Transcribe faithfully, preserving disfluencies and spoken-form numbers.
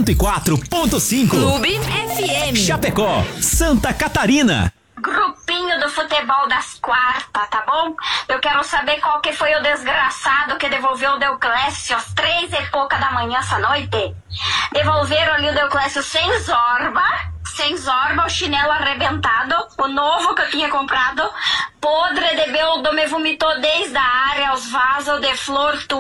cento e quatro ponto cinco. Clube F M. Chapecó, Santa Catarina. Grupinho do futebol das quartas, tá bom? Eu quero saber qual que foi o desgraçado que devolveu o Deuclésio às três e pouca da manhã essa noite. Devolveram ali o Deuclésio sem zorba, sem zorba, o chinelo arrebentado, o novo que eu tinha comprado, podre de beldo, me vomitou desde a área, os vasos de flor, tudo.